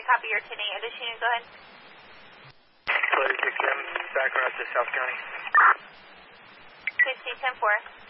copy your 10-8. Addition, go ahead. 36M, back route to South County. 60, 10-4.